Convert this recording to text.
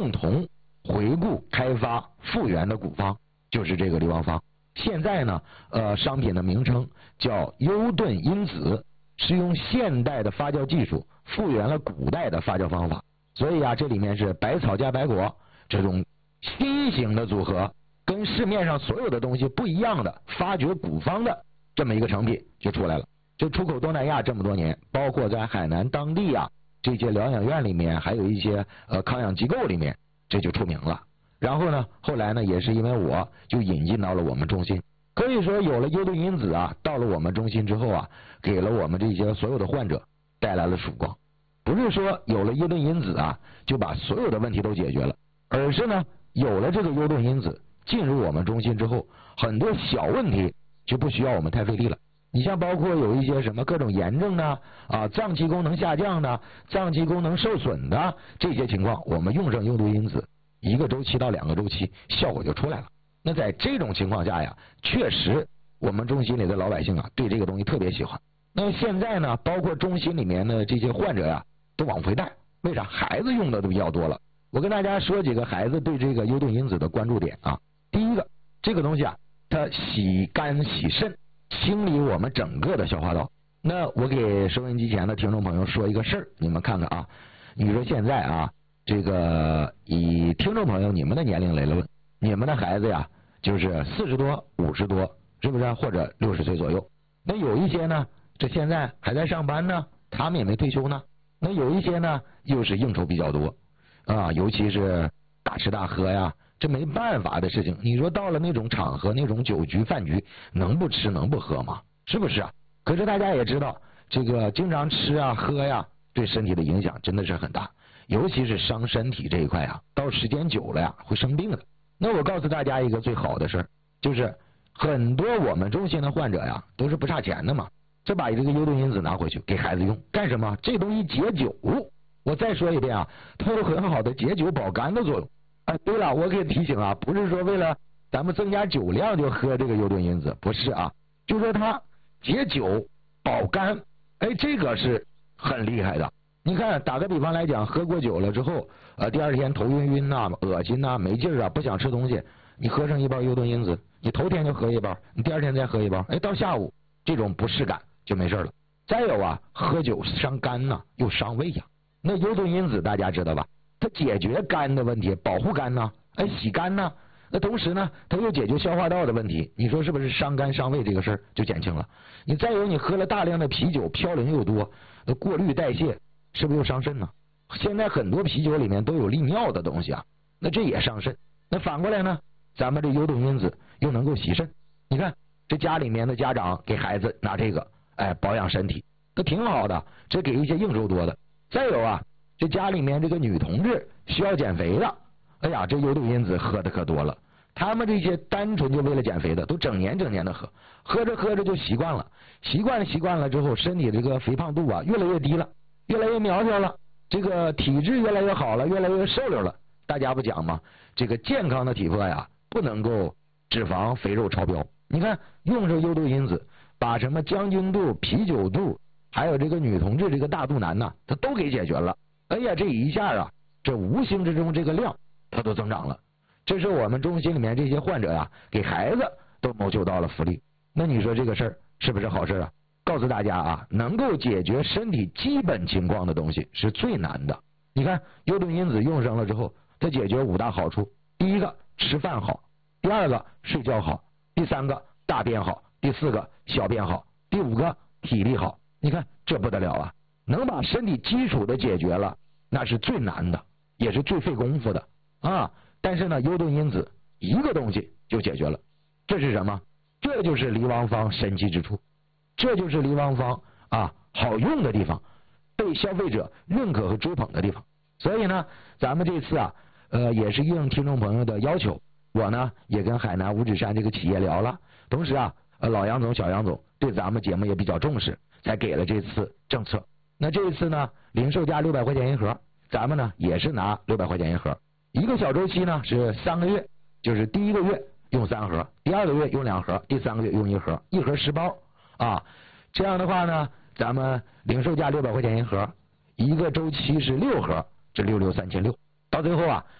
共同回顾、开发、复原的古方，就是这个离王方。现在呢，商品的名称叫优盾因子，是用现代的发酵技术复原了古代的发酵方法。所以啊，这里面是百草加白果这种新型的组合，跟市面上所有的东西不一样的发掘古方的这么一个成品就出来了。这出口东南亚这么多年，包括在海南当地啊这些疗养院里面，还有一些康养机构里面，这就出名了。然后呢，后来呢，也是因为我就引进到了我们中心。可以说有了优盾因子啊，到了我们中心之后啊，给了我们这些所有的患者带来了曙光。不是说有了优盾因子啊就把所有的问题都解决了，而是呢有了这个优盾因子进入我们中心之后，很多小问题就不需要我们太费力了。你像包括有一些什么各种炎症呢脏器功能下降的、脏器功能受损的这些情况，我们用上优盾因子1个周期到2个周期效果就出来了。那在这种情况下呀，确实我们中心里的老百姓啊对这个东西特别喜欢。那现在呢，包括中心里面的这些患者呀都往回带，为啥？孩子用的都比较多了。我跟大家说几个孩子对这个优盾因子的关注点啊。第一个，这个东西啊，它洗肝洗肾，清理我们整个的消化道。那我给收音机前的听众朋友说一个事儿，你们看看啊。你说现在啊，这个以听众朋友你们的年龄来论，你们的孩子呀，就是40多、50多，是不是？或者60岁左右。那有一些呢，这现在还在上班呢，他们也没退休呢。那有一些呢，又是应酬比较多啊，尤其是大吃大喝呀，这没办法的事情。你说到了那种场合、那种酒局、饭局，能不吃能不喝吗？是不是啊？可是大家也知道，这个经常吃啊喝呀，对身体的影响真的是很大，尤其是伤身体这一块啊，到时间久了呀，会生病的。那我告诉大家一个最好的事儿，就是很多我们中心的患者呀，都是不差钱的嘛。这把这个优盾因子拿回去给孩子用干什么？这东西解酒。我再说一遍啊，它有很好的解酒保肝的作用。对了，我给提醒啊，不是说为了咱们增加酒量就喝这个优盾因子，不是啊，就说它解酒保肝，这个是很厉害的。你看，打个比方来讲，喝过酒了之后，第二天头晕晕呐、恶心呐、没劲儿啊，不想吃东西，你喝上1包优盾因子，你头天就喝1包，你第二天再喝1包，到下午这种不适感就没事了。再有啊，喝酒伤肝呐，又伤胃呀。那优盾因子大家知道吧？它解决肝的问题，保护肝呐，洗肝呐。那同时呢，它又解决消化道的问题。你说是不是伤肝伤胃这个事儿就减轻了？你再有，你喝了大量的啤酒，嘌呤又多，那过滤代谢是不是又伤肾呢？现在很多啤酒里面都有利尿的东西啊，那这也伤肾。那反过来呢，咱们这优盾因子又能够洗肾。你看这家里面的家长给孩子拿这个，保养身体，那挺好的。这给一些应酬多的。再有啊，这家里面这个女同志需要减肥的，这优盾因子喝的可多了。他们这些单纯就为了减肥的，都整年的喝，喝着喝着就习惯了，习惯了之后，身体这个肥胖度啊越来越低了，越来越苗条了，这个体质越来越好了，越来越瘦溜了。大家不讲吗？这个健康的体魄呀，不能够脂肪肥肉超标。你看用上优盾因子，把什么将军肚、啤酒肚，还有这个女同志这个大肚腩呐，它都给解决了。这一下啊，这无形之中这个量它都增长了。这是我们中心里面这些患者呀，给孩子都谋求到了福利。那你说这个事儿是不是好事啊？告诉大家啊，能够解决身体基本情况的东西是最难的。你看优盾因子用上了之后，它解决5大好处。第一个，吃饭好；第二个，睡觉好；第三个，大便好；第四个，小便好；第5个，体力好。你看这不得了啊，能把身体基础的解决了，那是最难的，也是最费功夫的啊。但是呢，优盾因子一个东西就解决了。这是什么？这就是离王方神奇之处，这就是离王方好用的地方，被消费者认可和追捧的地方。所以呢，咱们这次也是应听众朋友的要求，我呢也跟海南五指山这个企业聊了，同时老杨总、小杨总对咱们节目也比较重视，才给了这次政策。那这一次呢，零售价600块钱一盒，咱们呢也是拿600块钱一盒，一个小周期呢是3个月，就是第1个月用3盒，第2个月用2盒，第3个月用1盒，一盒10包这样的话呢，咱们零售价600块钱一盒，一个周期是6盒，这6636，到最后